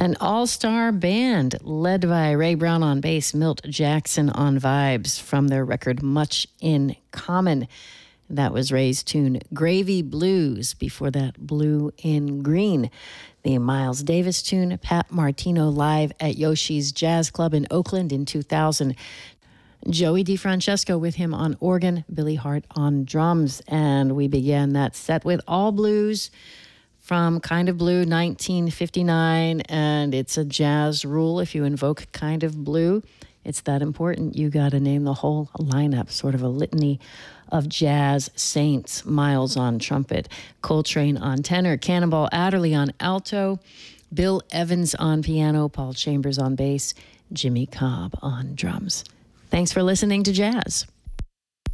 An all-star band led by Ray Brown on bass, Milt Jackson on vibes from their record Much in Common. That was Ray's tune Gravy Blues, before that Blue in Green. The Miles Davis tune, Pat Martino live at Yoshi's Jazz Club in Oakland in 2000. Joey DeFrancesco with him on organ, Billy Hart on drums. And we began that set with All Blues from Kind of Blue, 1959. And it's a jazz rule. If you invoke Kind of Blue, it's that important. You got to name the whole lineup, sort of a litany of jazz saints. Miles on trumpet, Coltrane on tenor, Cannonball Adderley on alto, Bill Evans on piano, Paul Chambers on bass, Jimmy Cobb on drums. Thanks for listening to Jazz.